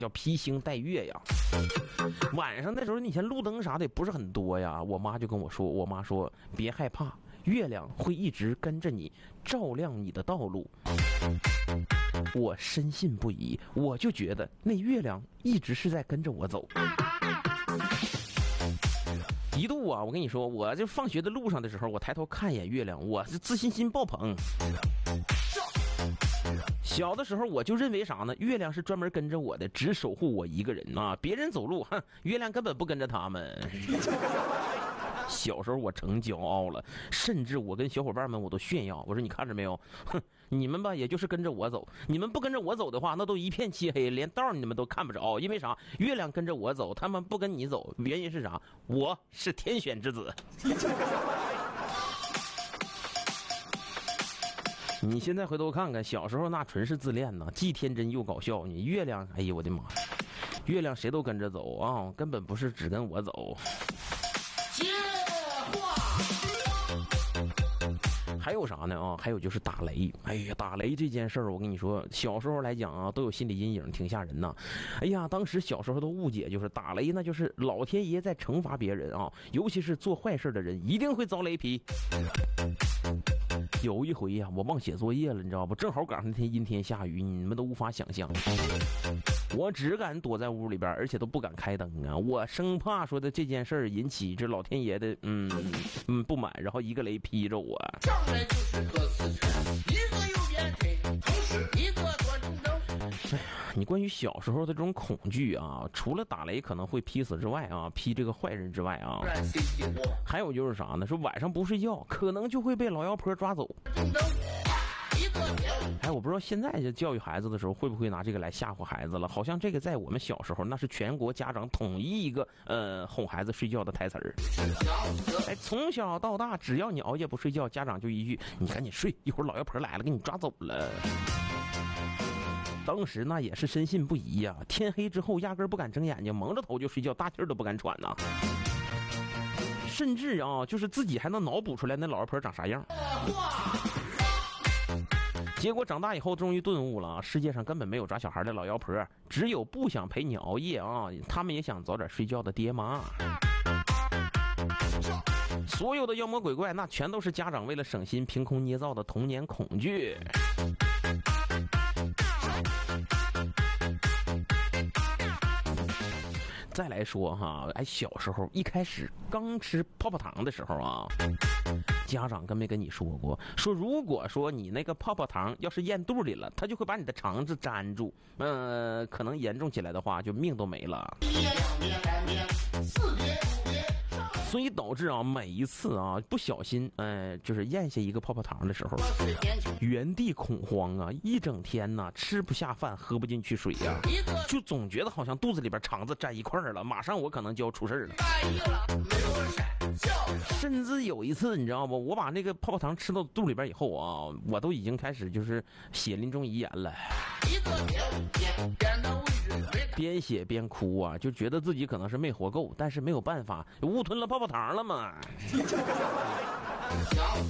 叫披星戴月呀。晚上的时候，你像路灯啥的也不是很多呀。我妈就跟我说，我妈说别害怕，月亮会一直跟着你，照亮你的道路。我深信不疑，我就觉得那月亮一直是在跟着我走。一度啊，我跟你说，我就放学的路上的时候，我抬头看一眼月亮，我是自信心爆棚。小的时候我就认为啥呢？月亮是专门跟着我的，只守护我一个人啊！别人走路，月亮根本不跟着他们。小时候我成骄傲了，甚至我跟小伙伴们我都炫耀，我说你看着没有，你们吧也就是跟着我走，你们不跟着我走的话，那都一片漆黑，连道你们都看不着。因为啥？月亮跟着我走，他们不跟你走，原因是啥？我是天选之子。你现在回头看看，小时候那纯是自恋呐，既天真又搞笑。你月亮，哎呦我的妈，月亮谁都跟着走啊，根本不是只跟我走。还有啥呢啊？还有就是打雷。哎呀，打雷这件事儿，我跟你说，小时候来讲啊，都有心理阴影，挺吓人呐。哎呀，当时小时候都误解，就是打雷那就是老天爷在惩罚别人啊，尤其是做坏事的人一定会遭雷劈。有一回呀，我忘写作业了，你知道不？正好赶上那天阴天下雨，你们都无法想象。我只敢躲在屋里边，而且都不敢开灯啊！我生怕说的这件事儿引起这老天爷的不满，然后一个雷劈着我。上来就是个死城，一个右边腿，同时一个左中正。哎呀，你关于小时候的这种恐惧啊，除了打雷可能会劈死之外啊，劈这个坏人之外啊，还有就是啥呢？说晚上不睡觉，可能就会被老妖婆抓走。哎，我不知道现在就教育孩子的时候会不会拿这个来吓唬孩子了？好像这个在我们小时候那是全国家长统一一个哄孩子睡觉的台词儿。哎，从小到大，只要你熬夜不睡觉，家长就一句：“你赶紧睡，一会儿老妖婆来了，给你抓走了。”当时那也是深信不疑呀，天黑之后压根不敢睁眼睛，蒙着头就睡觉，大气儿都不敢喘呐。甚至啊，就是自己还能脑补出来那老妖婆长啥样。结果长大以后终于顿悟了，世界上根本没有抓小孩的老妖婆，只有不想陪你熬夜啊，他们也想早点睡觉的爹妈。所有的妖魔鬼怪那全都是家长为了省心凭空捏造的童年恐惧。再来说哈，哎，小时候一开始刚吃泡泡糖的时候啊，家长跟没跟你说过，说如果说你那个泡泡糖要是咽肚里了，它就会把你的肠子粘住，可能严重起来的话就命都没了。所以导致啊，每一次啊不小心，就是咽下一个泡泡糖的时候，原地恐慌啊，一整天呢吃不下饭，喝不进去水呀，就总觉得好像肚子里边肠子粘一块了，马上我可能就要出事了。甚至有一次你知道不，我把那个泡泡糖吃到肚里边以后啊，我都已经开始就是血淋中遗言了。边写边哭啊，就觉得自己可能是没活够，但是没有办法，误吞了泡泡糖了嘛。